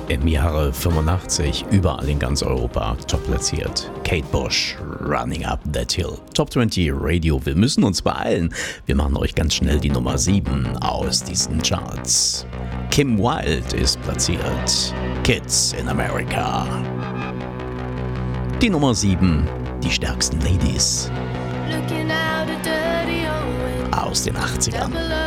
Im Jahre 85 überall in ganz Europa top platziert. Kate Bush, Running Up That Hill. Top 20 Radio, wir müssen uns beeilen. Wir machen euch ganz schnell die Nummer 7 aus diesen Charts. Kim Wilde ist platziert. Kids in America. Die Nummer 7, die stärksten Ladies aus den 80ern.